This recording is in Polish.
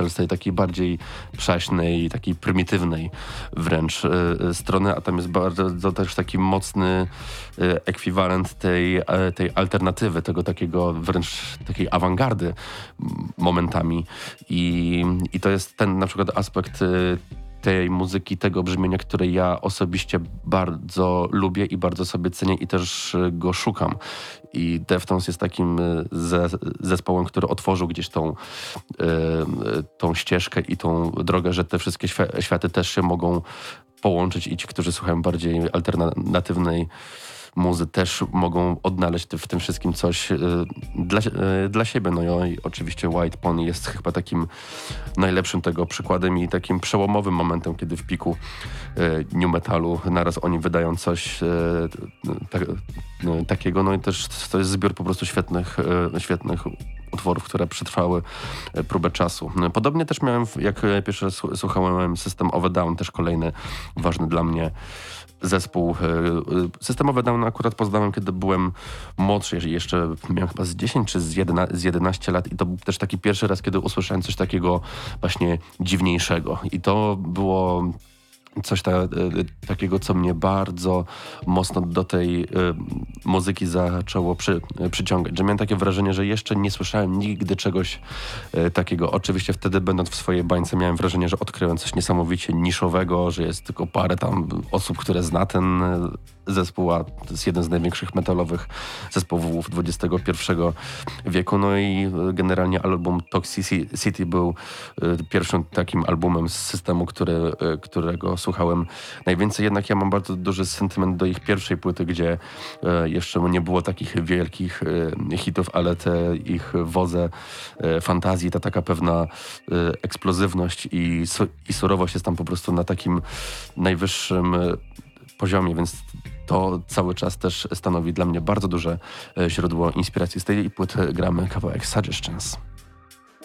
z tej takiej bardziej przaśnej, takiej prymitywnej wręcz strony, a tam jest bardzo też taki mocny ekwiwalent tej alternatywy, tego takiego wręcz takiej awangardy momentami. I to jest ten na przykład aspekt tej muzyki, tego brzmienia, które ja osobiście bardzo lubię i bardzo sobie cenię i też go szukam. I Deftones jest takim zespołem, który otworzył gdzieś tą ścieżkę i tą drogę, że te wszystkie światy też się mogą połączyć i ci, którzy słuchają bardziej alternatywnej muzy, też mogą odnaleźć w tym wszystkim coś dla siebie. No i oczywiście White Pony jest chyba takim najlepszym tego przykładem i takim przełomowym momentem, kiedy w piku new metalu naraz oni wydają coś takiego. No i też to jest zbiór po prostu świetnych utworów, które przetrwały próbę czasu. Podobnie też miałem, jak pierwszy raz słuchałem System of a Down, też kolejny ważny dla mnie zespół. System of a Down akurat poznałem, kiedy byłem młodszy, jeszcze miałem chyba z 10 czy z 11 lat i to był też taki pierwszy raz, kiedy usłyszałem coś takiego właśnie dziwniejszego. I to było coś takiego, co mnie bardzo mocno do tej muzyki zaczęło przyciągać. Że miałem takie wrażenie, że jeszcze nie słyszałem nigdy czegoś takiego. Oczywiście wtedy, będąc w swojej bańce, miałem wrażenie, że odkryłem coś niesamowicie niszowego, że jest tylko parę tam osób, które zna ten zespół, a to jest jeden z największych metalowych zespołów XXI wieku. No i generalnie album Toxicity był pierwszym takim albumem z systemu, którego słuchałem najwięcej. Jednak ja mam bardzo duży sentyment do ich pierwszej płyty, gdzie jeszcze nie było takich wielkich hitów, ale te ich wodze fantazji, ta taka pewna eksplozywność i surowość jest tam po prostu na takim najwyższym poziomie, więc to cały czas też stanowi dla mnie bardzo duże źródło inspiracji. Z tej płyty gramy kawałek Suggestions.